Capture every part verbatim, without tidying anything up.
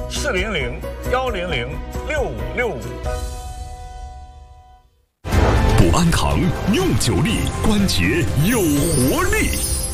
四零零幺零零六五六五。 补安堂用久力，关节有活力。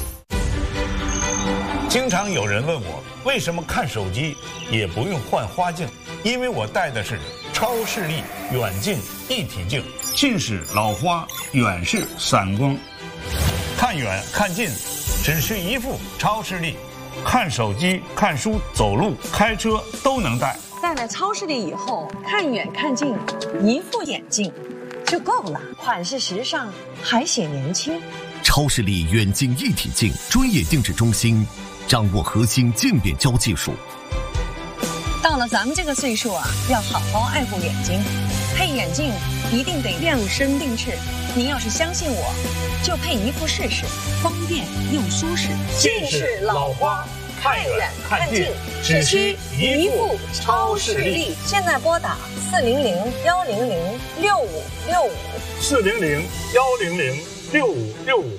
经常有人问我，为什么看手机也不用换花镜？因为我戴的是超视力远近一体镜，近视老花，远视散光，看远看近只需一副超视力，看手机、看书、走路、开车都能戴。 戴了超视力以后，看远看近，一副眼镜就够了，款式时尚，还显年轻。 超视力远近一体镜专业定制中心，掌握核心渐变焦技术。 到了咱们这个岁数啊，要好好爱护眼睛，配眼镜一定得量身定制。您要是相信我，就配一副试试，方便又舒适。 近视老花，看远看近，只需一副超视力。 现在拨打四零零幺零零六五六五， 四零零幺零零六五六五。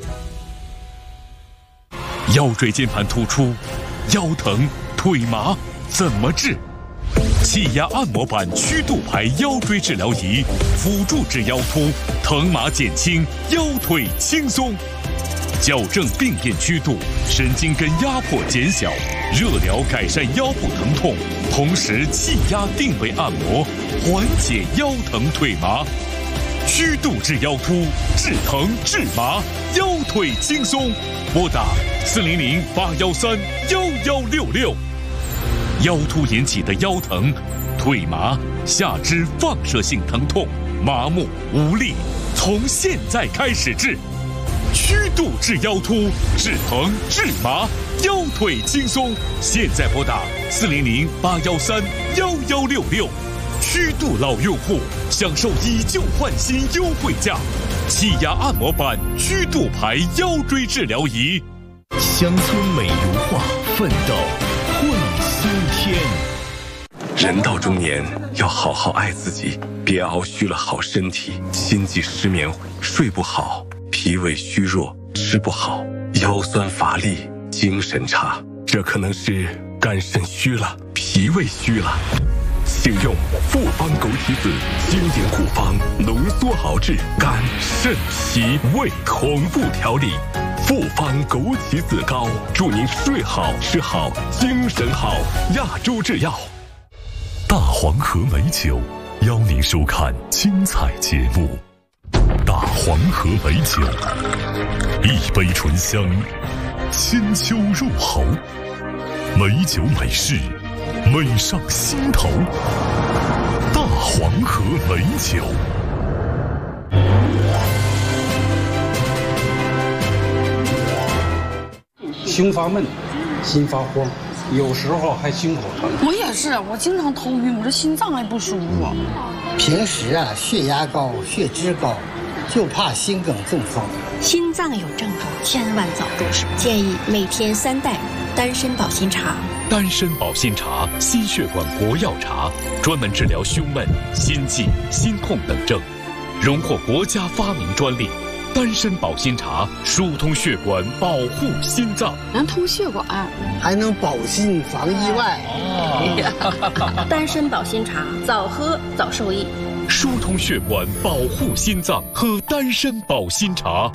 腰椎间盘突出、腰疼、腿麻怎么治？气压按摩板曲度排腰椎治疗仪，辅助治腰突，疼麻减轻，腰腿轻松。矫正病变曲度，神经根压迫减小，热疗改善腰部疼痛，同时气压定位按摩，缓解腰疼腿麻。曲度治腰突，治疼治麻，腰腿轻松。拨打四零零八幺三幺幺六六。腰突引起的腰疼、腿麻、下肢放射性疼痛、麻木无力，从现在开始治。曲度治腰突，治疼治麻，腰腿轻松。现在拨打四零零八幺三幺幺六六。曲度老用户享受以旧换新优惠价，气压按摩板曲度排腰椎治疗仪。乡村美如画，奋斗会新天。人到中年，要好好爱自己，别熬虚了好身体，心悸失眠，睡不好，脾胃虚弱，吃不好，腰酸乏力，精神差，这可能是肝肾虚了，脾胃虚了。请用复方枸杞子经典古方浓缩熬制肝肾脾胃同步调理。复方枸杞子膏，祝您睡好吃好精神好。亚洲制药。大黄河美酒邀您收看精彩节目。大黄河美酒，一杯醇香，千秋入喉，美酒美事，美上心头。大黄河美酒。 胸发闷，心发慌，有时候还心口疼。 我也是，我经常头晕，我这心脏还不舒服。 平时啊，血压高，血脂高，就怕心梗中风。 心脏有症状，千万早住手。建议每天三袋丹参保心茶。 丹参保心茶，心血管国药茶，专门治疗胸闷、心悸、心痛等症，荣获国家发明专利。丹参保心茶疏通血管，保护心脏， 能通血管， 还能保心防意外。 哦、丹参保心茶，早喝早受益。 疏通血管，保护心脏，喝丹参保心茶。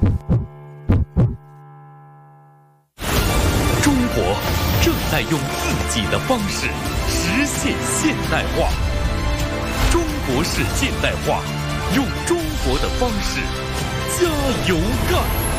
中国正在用自己的方式实现现代化。中国式现代化，用中国的方式加油干！